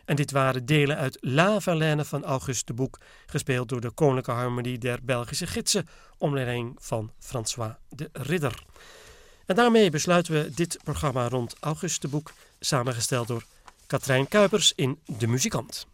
En dit waren delen uit La Verlaine van Auguste de Boek, gespeeld door de Koninklijke Harmonie der Belgische Gidsen, onder leiding van François de Ridder. En daarmee besluiten we dit programma rond Auguste de Boek, samengesteld door Katrijn Kuipers in De Muzikant.